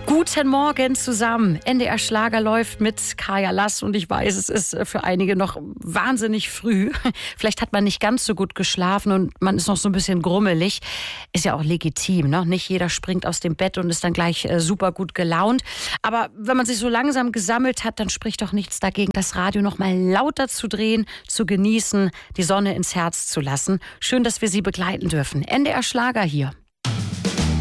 Guten Morgen zusammen. NDR Schlager läuft mit Kaya Lass und ich weiß, es ist für einige noch wahnsinnig früh. Vielleicht hat man nicht ganz so gut geschlafen und man ist noch so ein bisschen grummelig. Ist ja auch legitim, ne? Nicht jeder springt aus dem Bett und ist dann gleich super gut gelaunt. Aber wenn man sich so langsam gesammelt hat, dann spricht doch nichts dagegen, das Radio noch mal lauter zu drehen, zu genießen, die Sonne ins Herz zu lassen. Schön, dass wir Sie begleiten dürfen. NDR Schlager hier.